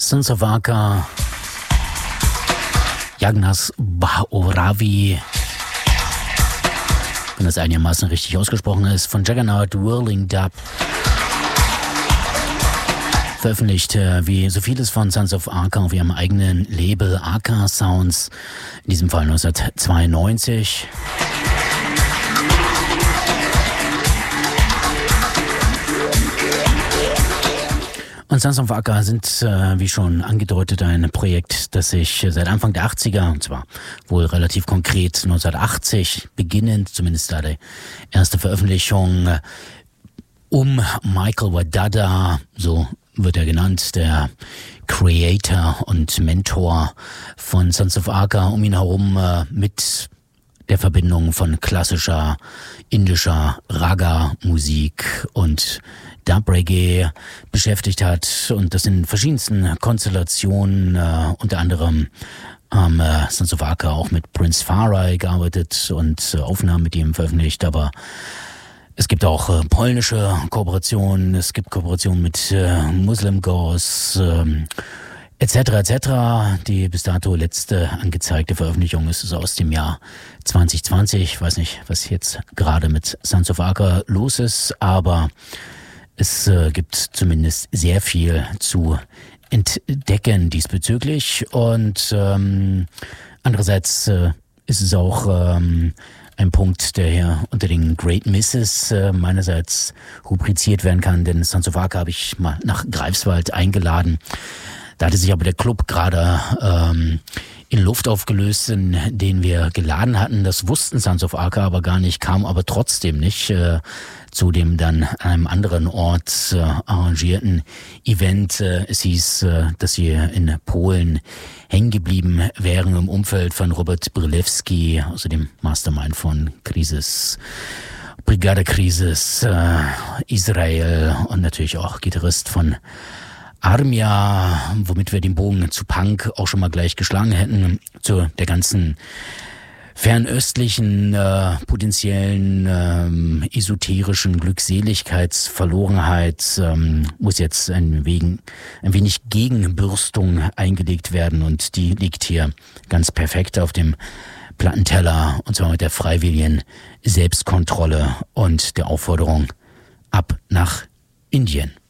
Sons of Arca, Jagnas Bhauravi, wenn das einigermaßen richtig ausgesprochen ist, von Juggernaut Whirling Dub. Veröffentlicht wie so vieles von Sons of Arca auf ihrem eigenen Label Arca Sounds, in diesem Fall 1992. Und Sons of Arca sind, wie schon angedeutet, ein Projekt, das sich seit Anfang der 80er, und zwar wohl relativ konkret 1980 beginnend, zumindest da die erste Veröffentlichung, um Michael Wadada, so wird er genannt, der Creator und Mentor von Sons of Arca, um ihn herum mit der Verbindung von klassischer indischer Raga-Musik und Dub-Reggae beschäftigt hat und das in verschiedensten Konstellationen, unter anderem haben Sons of Arca auch mit Prince Farai gearbeitet und Aufnahmen mit ihm veröffentlicht, aber es gibt auch polnische Kooperationen, es gibt Kooperationen mit Muslim Gauze, etc. etc. Die bis dato letzte angezeigte Veröffentlichung ist aus dem Jahr 2020. Ich weiß nicht, was jetzt gerade mit Sons of Arca los ist, aber es gibt zumindest sehr viel zu entdecken diesbezüglich. Und andererseits ist es auch ein Punkt, der hier unter den Great Misses meinerseits rubriziert werden kann, denn Sons of Arca habe ich mal nach Greifswald eingeladen. Da hatte sich aber der Club gerade in Luft aufgelöst, in den wir geladen hatten. Das wussten Sons of Arca aber gar nicht, kam aber trotzdem nicht zu dem dann an einem anderen Ort arrangierten Event. Es hieß, dass sie in Polen hängen geblieben wären im Umfeld von Robert Brylewski, also dem Mastermind von Crisis, Brigade Crisis, Israel und natürlich auch Gitarrist von Armia, womit wir den Bogen zu Punk auch schon mal gleich geschlagen hätten, zu der ganzen fernöstlichen, potenziellen, esoterischen Glückseligkeitsverlorenheit muss jetzt ein wenig Gegenbürstung eingelegt werden und die liegt hier ganz perfekt auf dem Plattenteller und zwar mit der freiwilligen Selbstkontrolle und der Aufforderung ab nach Indien.